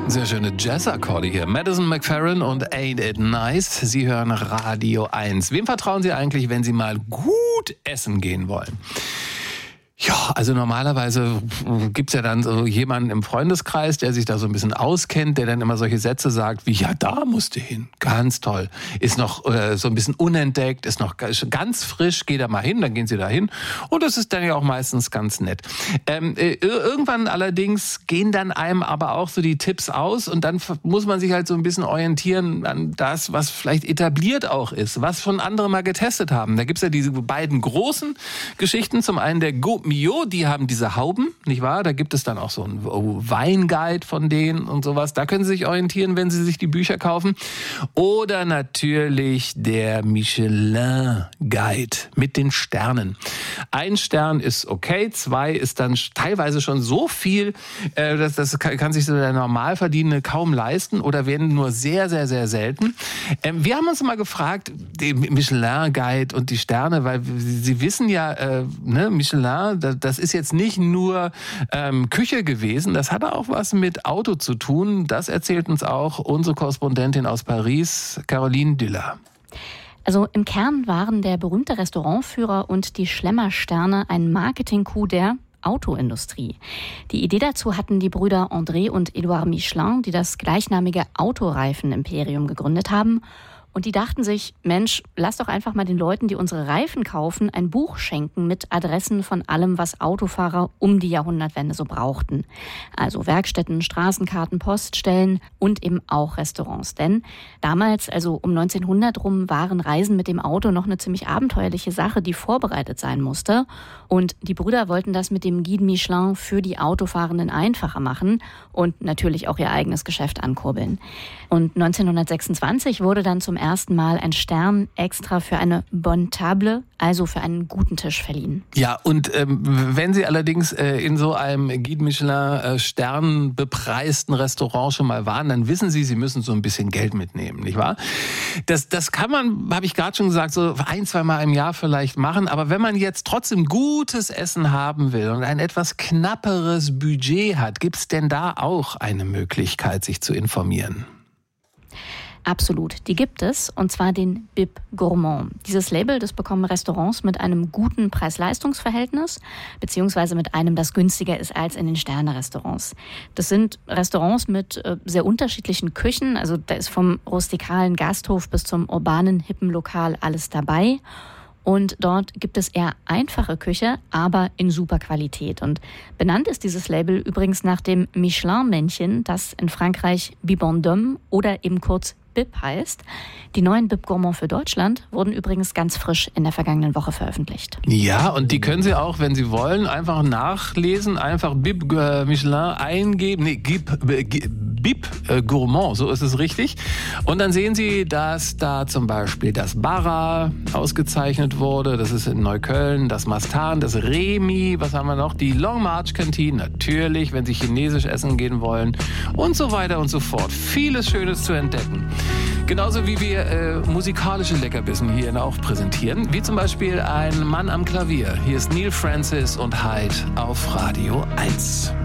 Sehr schöne Jazz-Akkorde hier. Madison McFerrin und Ain't It Nice. Sie hören Radio 1. Wem vertrauen Sie eigentlich, wenn Sie mal gut essen gehen wollen? Ja, also normalerweise gibt's ja dann so jemanden im Freundeskreis, der sich da so ein bisschen auskennt, der dann immer solche Sätze sagt wie, ja, da musst du hin. Ganz toll. Ist noch so ein bisschen unentdeckt, ist noch ganz frisch, geh da mal hin, dann gehen Sie da hin. Und das ist dann ja auch meistens ganz nett. Irgendwann allerdings gehen dann einem aber auch so die Tipps aus und dann muss man sich halt so ein bisschen orientieren an das, was vielleicht etabliert auch ist, was schon andere mal getestet haben. Da gibt's ja diese beiden großen Geschichten. Zum einen der Mio, die haben diese Hauben, nicht wahr? Da gibt es dann auch so einen Weinguide von denen und sowas. Da können Sie sich orientieren, wenn Sie sich die Bücher kaufen. Oder natürlich der Michelin-Guide mit den Sternen. 1 Stern ist okay, 2 ist dann teilweise schon so viel, das kann sich so der Normalverdienende kaum leisten oder werden nur sehr, sehr, sehr selten. Wir haben uns mal gefragt, den Michelin-Guide und die Sterne, weil Sie wissen ja, Michelin, das ist jetzt nicht nur Küche gewesen, das hat auch was mit Auto zu tun. Das erzählt uns auch unsere Korrespondentin aus Paris, Caroline Düller. Also im Kern waren der berühmte Restaurantführer und die Schlemmer-Sterne ein Marketing-Coup der Autoindustrie. Die Idee dazu hatten die Brüder André und Edouard Michelin, die das gleichnamige Autoreifen-Imperium gegründet haben. Und die dachten sich, Mensch, lass doch einfach mal den Leuten, die unsere Reifen kaufen, ein Buch schenken mit Adressen von allem, was Autofahrer um die Jahrhundertwende so brauchten. Also Werkstätten, Straßenkarten, Poststellen und eben auch Restaurants. Denn damals, also um 1900 rum, waren Reisen mit dem Auto noch eine ziemlich abenteuerliche Sache, die vorbereitet sein musste. Und die Brüder wollten das mit dem Guide Michelin für die Autofahrenden einfacher machen und natürlich auch ihr eigenes Geschäft ankurbeln. Und 1926 wurde dann zum ersten Mal ein Stern extra für eine Bonne Table, also für einen guten Tisch, verliehen. Ja, und wenn Sie allerdings in so einem Guide Michelin sternbepreisten Restaurant schon mal waren, dann wissen Sie, Sie müssen so ein bisschen Geld mitnehmen, nicht wahr? Das kann man, habe ich gerade schon gesagt, so 1-2 Mal im Jahr vielleicht machen. Aber wenn man jetzt trotzdem gutes Essen haben will und ein etwas knapperes Budget hat, gibt es denn da auch eine Möglichkeit, sich zu informieren? Absolut, die gibt es, und zwar den Bib Gourmand. Dieses Label, das bekommen Restaurants mit einem guten Preis-Leistungs-Verhältnis, beziehungsweise mit einem, das günstiger ist als in den Sterne-Restaurants. Das sind Restaurants mit sehr unterschiedlichen Küchen, also da ist vom rustikalen Gasthof bis zum urbanen, hippen Lokal alles dabei. Und dort gibt es eher einfache Küche, aber in super Qualität. Und benannt ist dieses Label übrigens nach dem Michelin-Männchen, das in Frankreich Bibendum oder eben kurz Bib heißt. Die neuen Bib Gourmand für Deutschland wurden übrigens ganz frisch in der vergangenen Woche veröffentlicht. Ja, und die können Sie auch, wenn Sie wollen, einfach nachlesen, einfach Bib Michelin eingeben. Nee, Bib Gourmand, so ist es richtig. Und dann sehen Sie, dass da zum Beispiel das Barra ausgezeichnet wurde. Das ist in Neukölln, das Mastan, das Remi, was haben wir noch? Die Long March Canteen, natürlich, wenn Sie chinesisch essen gehen wollen und so weiter und so fort. Vieles Schönes zu entdecken. Genauso wie wir musikalische Leckerbissen hier auch präsentieren, wie zum Beispiel ein Mann am Klavier. Hier ist Neil Francis und Hyde auf Radio 1.